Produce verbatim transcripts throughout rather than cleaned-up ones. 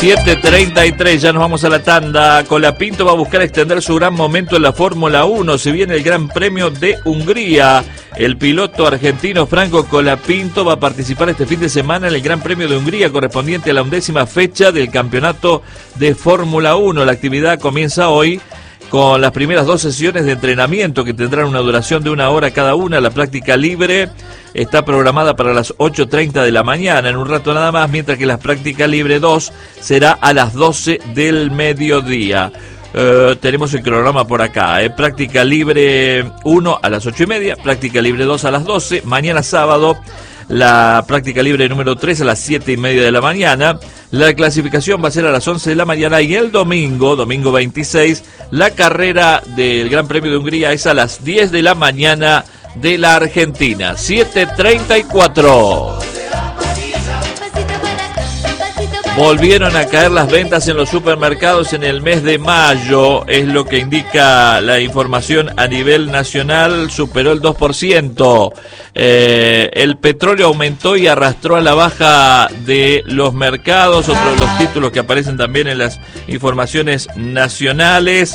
siete treinta y tres, ya nos vamos a la tanda. Colapinto va a buscar extender su gran momento en la Fórmula uno. Se viene el Gran Premio de Hungría. El piloto argentino Franco Colapinto va a participar este fin de semana en el Gran Premio de Hungría, correspondiente a la undécima fecha del campeonato de Fórmula uno. La actividad comienza hoy con las primeras dos sesiones de entrenamiento que tendrán una duración de una hora cada una. La práctica libre está programada para las ocho treinta de la mañana, en un rato nada más, mientras que la práctica libre dos será a las doce del mediodía. Uh, tenemos el cronograma por acá, ¿eh? Práctica libre uno a las ocho y media, práctica libre dos a las doce, mañana sábado la práctica libre número tres a las siete y media de la mañana. La clasificación va a ser a las once de la mañana y el domingo, domingo veintiséis, la carrera del Gran Premio de Hungría es a las diez de la mañana de la Argentina. siete treinta y cuatro. Volvieron a caer las ventas en los supermercados en el mes de mayo, es lo que indica la información a nivel nacional, superó el dos por ciento. Eh, el petróleo aumentó y arrastró a la baja de los mercados, otro de los títulos que aparecen también en las informaciones nacionales.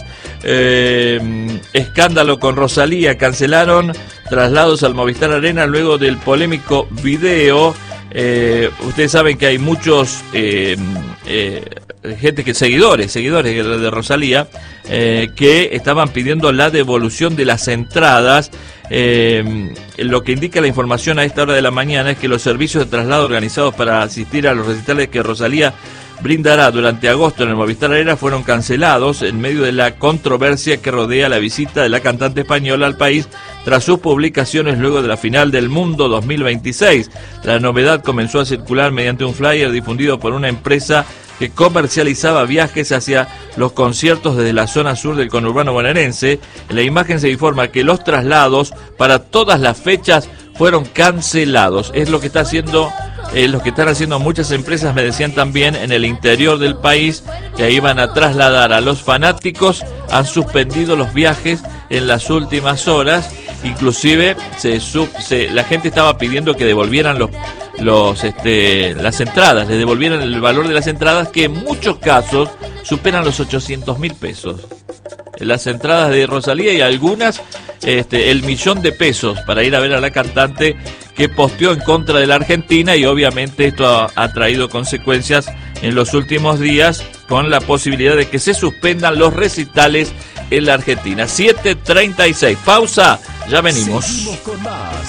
Eh, escándalo con Rosalía, cancelaron traslados al Movistar Arena luego del polémico video. Eh, ustedes saben que hay muchos eh, eh, gente que seguidores, seguidores de Rosalía, eh, que estaban pidiendo la devolución de las entradas. Eh, lo que indica la información a esta hora de la mañana es que los servicios de traslado organizados para asistir a los recitales que Rosalía brindará durante agosto en el Movistar Arena fueron cancelados en medio de la controversia que rodea la visita de la cantante española al país tras sus publicaciones luego de la final del Mundo dos mil veintiséis. La novedad comenzó a circular mediante un flyer difundido por una empresa que comercializaba viajes hacia los conciertos desde la zona sur del conurbano bonaerense. En la imagen se informa que los traslados para todas las fechas fueron cancelados. Es lo que está haciendo Eh, los que están haciendo muchas empresas, me decían también, en el interior del país, que iban a trasladar a los fanáticos. Han suspendido los viajes en las últimas horas, inclusive se, sub, se la gente estaba pidiendo que devolvieran los los este las entradas, le devolvieran el valor de las entradas, que en muchos casos superan los ochocientos mil pesos. Las entradas de Rosalía y algunas este el millón de pesos para ir a ver a la cantante, que posteó en contra de la Argentina, y obviamente esto ha, ha traído consecuencias en los últimos días con la posibilidad de que se suspendan los recitales en la Argentina. siete treinta y seis, pausa, ya venimos. Seguimos con más.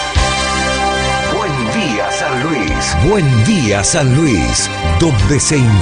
Buen día, San Luis. Buen día, San Luis, donde se